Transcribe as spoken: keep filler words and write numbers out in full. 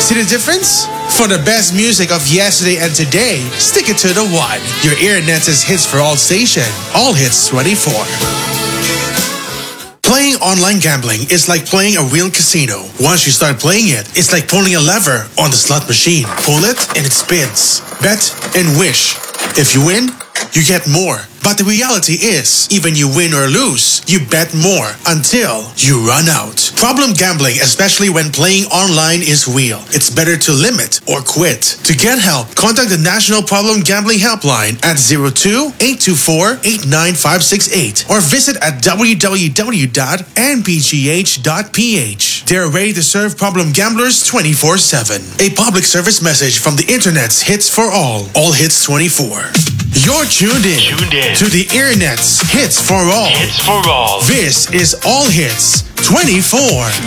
See the difference? For the best music of yesterday and today, stick it to the one. Your Earnets' hits for all station. All hits twenty-four. Playing online gambling is like playing a real casino. Once you start playing it, it's like pulling a lever on the slot machine. Pull it and it spins. Bet and wish. If you win, you get more. But the reality is, even you win or lose, you bet more until you run out. Problem gambling, especially when playing online, is real. It's better to limit or quit. To get help, contact the National Problem Gambling Helpline at zero two, eight two four, eight nine five six eight or visit at w w w dot n p g h dot p h. They're ready to serve problem gamblers twenty-four seven. A public service message from the Internet's Hits for All. All Hits twenty-four. You're tuned in, tuned in to the Internet's Hits for All. Hits for All. This is All Hits twenty-four.